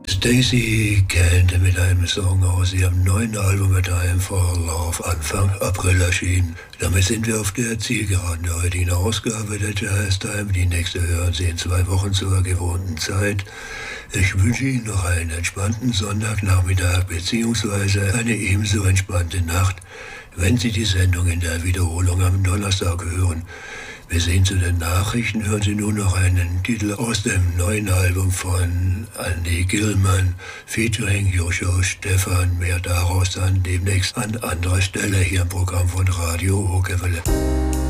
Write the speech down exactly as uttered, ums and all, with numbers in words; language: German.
Stacy Kent mit einem Song aus ihrem neuen Album A Time for Love Anfang April erschienen. Damit sind wir auf der Zielgeraden der heutigen Ausgabe der Jazz Time. Die nächste hören Sie in zwei Wochen zur gewohnten Zeit. Ich wünsche Ihnen noch einen entspannten Sonntagnachmittag bzw. eine ebenso entspannte Nacht, wenn Sie die Sendung in der Wiederholung am Donnerstag hören. Wir sehen zu den Nachrichten, hören Sie nun noch einen Titel aus dem neuen Album von Andy Gilman featuring Joshua Stephan. Mehr daraus dann demnächst an anderer Stelle hier im Programm von Radio Okerwelle.